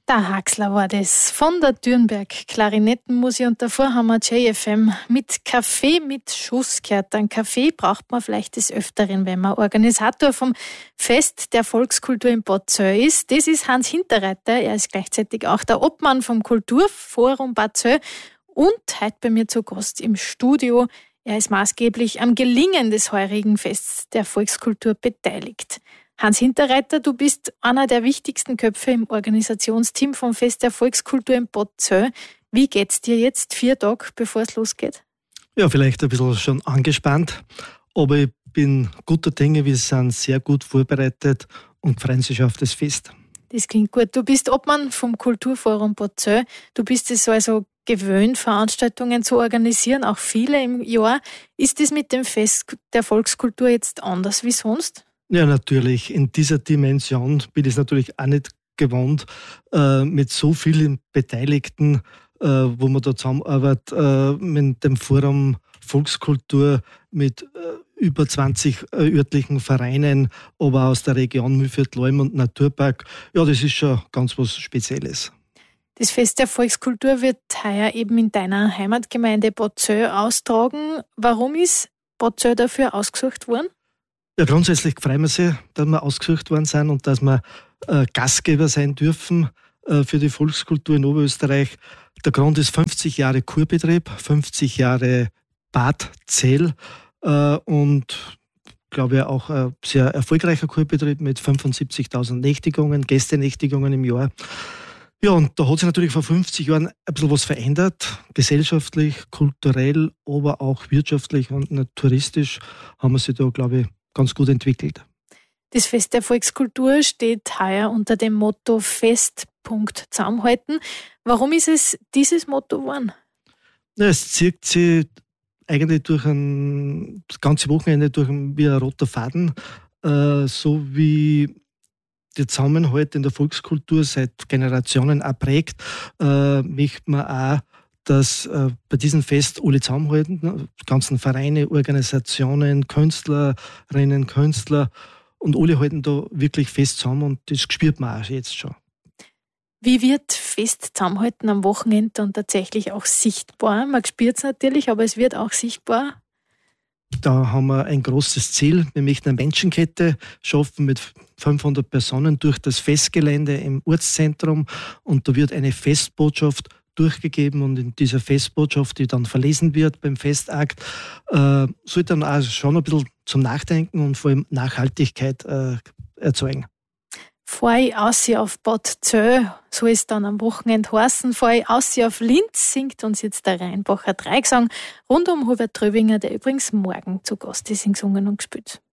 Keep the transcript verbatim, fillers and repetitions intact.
Der Haxler war das von der Dürnberg Klarinettenmusik und davor haben wir J F M mit Kaffee mit Schuss gehört. Einen Kaffee braucht man vielleicht des Öfteren, wenn man Organisator vom Fest der Volkskultur in Botzö ist. Das ist Hans Hinterreiter, er ist gleichzeitig auch der Obmann vom Kulturforum Botzö und heute bei mir zu Gast im Studio. Er ist maßgeblich am Gelingen des heurigen Fests der Volkskultur beteiligt. Hans Hinterreiter, du bist einer der wichtigsten Köpfe im Organisationsteam vom Fest der Volkskultur in Botzö. Wie geht's dir jetzt, vier Tage bevor es losgeht? Ja, vielleicht ein bisschen schon angespannt, aber ich bin guter Dinge, wir sind sehr gut vorbereitet und freuen sich auf das Fest. Das klingt gut. Du bist Obmann vom Kulturforum Botzö. Du bist es also gewöhnt, Veranstaltungen zu organisieren, auch viele im Jahr. Ist das mit dem Fest der Volkskultur jetzt anders wie sonst? Ja, natürlich. In dieser Dimension bin ich es natürlich auch nicht gewohnt, äh, mit so vielen Beteiligten, äh, wo man da zusammenarbeitet, äh, mit dem Forum Volkskultur, mit äh, über zwanzig äh, örtlichen Vereinen, aber aus der Region Mühlviertel-Leum und Naturpark. Ja, das ist schon ganz was Spezielles. Das Fest der Volkskultur wird heuer eben in deiner Heimatgemeinde Botzö austragen. Warum ist Botzö dafür ausgesucht worden? Ja, grundsätzlich freuen wir sich, dass wir ausgesucht worden sind und dass wir äh, Gastgeber sein dürfen äh, für die Volkskultur in Oberösterreich. Der Grund ist fünfzig Jahre Kurbetrieb, fünfzig Jahre Bad Zell äh, und glaube ich auch ein sehr erfolgreicher Kurbetrieb mit fünfundsiebzigtausend Nächtigungen, Gästenächtigungen im Jahr. Ja, und da hat sich natürlich vor fünfzig Jahren ein bisschen was verändert, gesellschaftlich, kulturell, aber auch wirtschaftlich und touristisch haben wir sich da, glaube ich, ganz gut entwickelt. Das Fest der Volkskultur steht heuer unter dem Motto Fest. Zusammenhalten. Warum ist es dieses Motto geworden? Ja, es zieht sich eigentlich durch ein, das ganze Wochenende durch ein, wie ein roter Faden, äh, so wie der Zusammenhalt in der Volkskultur seit Generationen auch prägt, äh, möchte man auch, dass äh, bei diesem Fest alle zusammenhalten, ne? Die ganzen Vereine, Organisationen, Künstlerinnen, Künstler und alle halten da wirklich fest zusammen und das spürt man auch jetzt schon. Wie wird Fest zusammenhalten am Wochenende dann tatsächlich auch sichtbar? Man spürt es natürlich, aber es wird auch sichtbar. Da haben wir ein großes Ziel. Wir möchten eine Menschenkette schaffen mit fünfhundert Personen durch das Festgelände im Ortszentrum und da wird eine Festbotschaft durchgegeben und in dieser Festbotschaft, die dann verlesen wird beim Festakt, äh, soll dann auch schon ein bisschen zum Nachdenken und vor allem Nachhaltigkeit äh, erzeugen. Fahr ich aus auf Botzö, so ist es dann am Wochenende heißen. Fahr ich aus auf Linz, singt uns jetzt der Rheinbacher Dreigesang rund um Hubert Tröbinger, der übrigens morgen zu Gast ist, gesungen und gespielt.